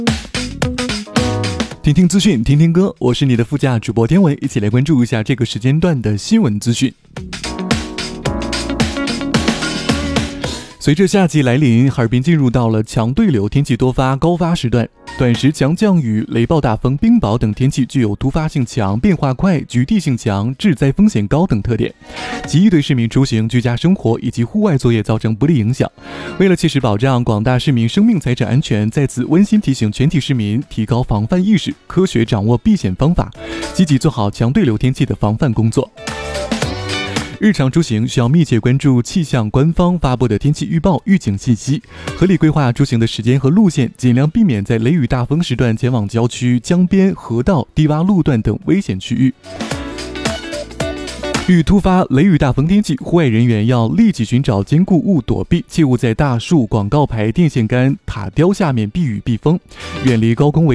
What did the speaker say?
听听资讯，听听歌，我是你的副驾主播天文，一起来关注一下这个时间段的新闻资讯。随着夏季来临，哈尔滨进入到了强对流天气多发高发时段，短时强降雨、雷暴大风、冰雹等天气具有突发性强、变化快、局地性强、致灾风险高等特点，极易对市民出行、居家生活以及户外作业造成不利影响。为了切实保障广大市民生命财产安全，在此温馨提醒全体市民提高防范意识，科学掌握避险方法，积极做好强对流天气的防范工作。日常出行需要密切关注气象官方发布的天气预报预警信息，合理规划出行的时间和路线，尽量避免在雷雨大风时段前往郊区、江边、河道、低洼路段等危险区域。遇突发雷雨大风天气，户外人员要立即寻找坚固物躲避，切勿在大树、广告牌、电线杆、塔吊下面避雨避风，远离高空